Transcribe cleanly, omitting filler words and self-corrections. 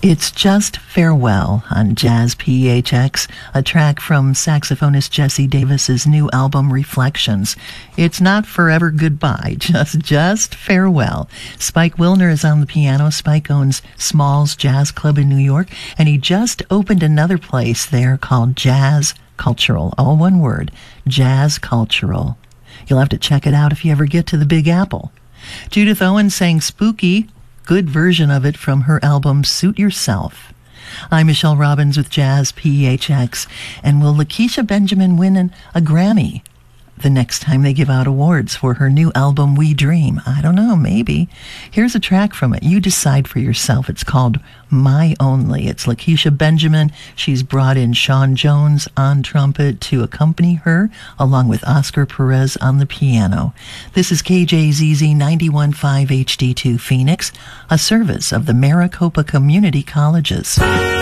It's Just Farewell on Jazz PHX, a track from saxophonist Jesse Davis's new album Reflections. It's not forever goodbye, just farewell. Spike Wilner is on the piano. Spike owns Smalls Jazz Club in New York, and he just opened another place there called Jazz Cultural. All one word, Jazz Cultural. You'll have to check it out if you ever get to the Big Apple. Judith Owen sang Spooky, good version of it from her album Suit Yourself. I'm Michelle Robbins with Jazz PHX, and will Lakeisha Benjamin win a Grammy the next time they give out awards for her new album We Dream? I don't know, maybe. Here's a track from it. You decide for yourself. It's called My Only. It's Lakeisha Benjamin. She's brought in Sean Jones on trumpet to accompany her, along with Oscar Perez on the piano. This is KJZZ 91.5 HD2 Phoenix, a service of the Maricopa Community Colleges.